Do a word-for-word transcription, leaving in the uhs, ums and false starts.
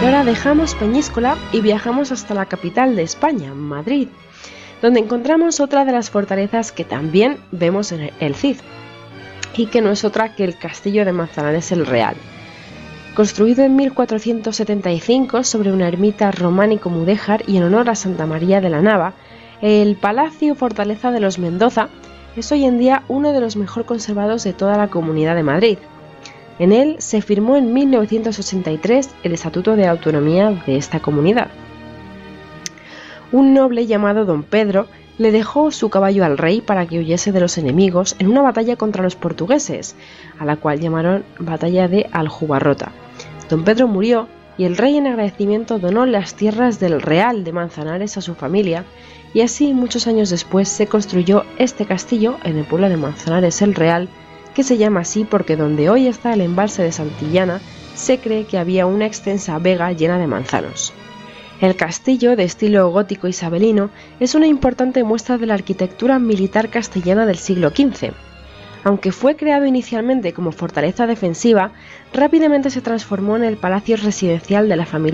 Y ahora dejamos Peñíscola y viajamos hasta la capital de España, Madrid, donde encontramos otra de las fortalezas que también vemos en el Cid, y que no es otra que el castillo de Manzanares el Real. Construido en mil cuatrocientos setenta y cinco sobre una ermita románico-mudéjar y en honor a Santa María de la Nava, el Palacio Fortaleza de los Mendoza es hoy en día uno de los mejor conservados de toda la Comunidad de Madrid. En él se firmó en mil novecientos ochenta y tres el Estatuto de Autonomía de esta comunidad. Un noble llamado Don Pedro le dejó su caballo al rey para que huyese de los enemigos en una batalla contra los portugueses, a la cual llamaron Batalla de Aljubarrota. Don Pedro murió y el rey en agradecimiento donó las tierras del Real de Manzanares a su familia, y así muchos años después se construyó este castillo en el pueblo de Manzanares el Real, que se llama así porque donde hoy está el embalse de Santillana se cree que había una extensa vega llena de manzanos. El castillo, de estilo gótico isabelino, es una importante muestra de la arquitectura militar castellana del siglo quince. Aunque fue creado inicialmente como fortaleza defensiva, rápidamente se transformó en el palacio residencial de la familia